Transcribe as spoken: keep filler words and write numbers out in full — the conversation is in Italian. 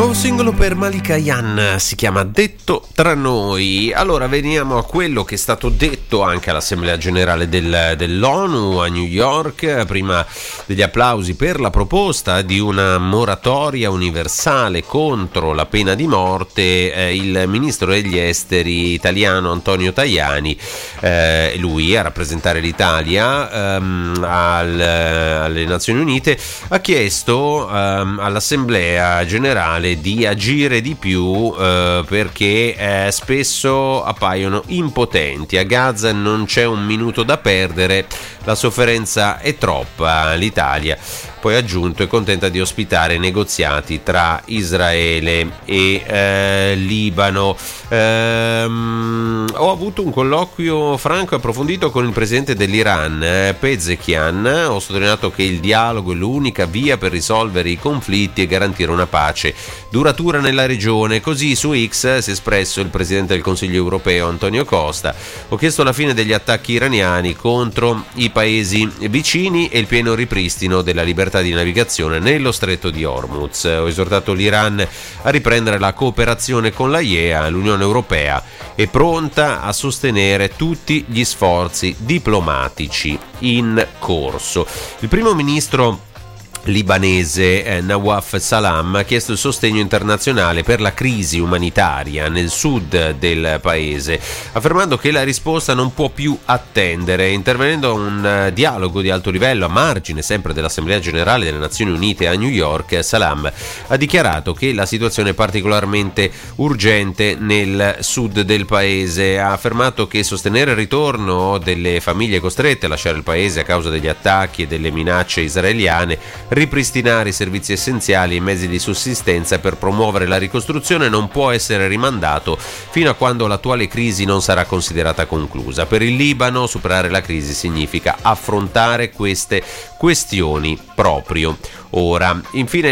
Nuovo singolo per Malika Yan, si chiama Detto tra noi. Allora veniamo a quello che è stato detto anche all'Assemblea Generale del, dell'ONU a New York, prima degli applausi per la proposta di una moratoria universale contro la pena di morte. Eh, il ministro degli esteri italiano Antonio Tajani, eh, lui a rappresentare l'Italia ehm, al, alle Nazioni Unite, ha chiesto ehm, all'Assemblea Generale di agire di più eh, perché eh, spesso appaiono impotenti. A Gaza non c'è un minuto da perdere, la sofferenza è troppa. L'Italia, poi aggiunto, è contenta di ospitare negoziati tra Israele e eh, Libano. Ehm, ho avuto un colloquio franco e approfondito con il presidente dell'Iran, eh, Pezeshkian. Ho sottolineato che il dialogo è l'unica via per risolvere i conflitti e garantire una pace duratura nella regione. Così su X si è espresso il presidente del Consiglio europeo Antonio Costa. Ho chiesto la fine degli attacchi iraniani contro i paesi vicini e il pieno ripristino della libertà di navigazione nello stretto di Hormuz. Ho esortato l'Iran a riprendere la cooperazione con l'A I E A. L'Unione Europea è pronta a sostenere tutti gli sforzi diplomatici in corso. Il primo ministro libanese eh, Nawaf Salam ha chiesto il sostegno internazionale per la crisi umanitaria nel sud del paese, affermando che la risposta non può più attendere. Intervenendo a un uh, dialogo di alto livello a margine sempre dell'Assemblea Generale delle Nazioni Unite a New York, Salam ha dichiarato che la situazione è particolarmente urgente nel sud del paese. Ha affermato che sostenere il ritorno delle famiglie costrette a lasciare il paese a causa degli attacchi e delle minacce israeliane, ripristinare i servizi essenziali e i mezzi di sussistenza per promuovere la ricostruzione non può essere rimandato fino a quando l'attuale crisi non sarà considerata conclusa. Per il Libano superare la crisi significa affrontare queste questioni proprio ora. Infine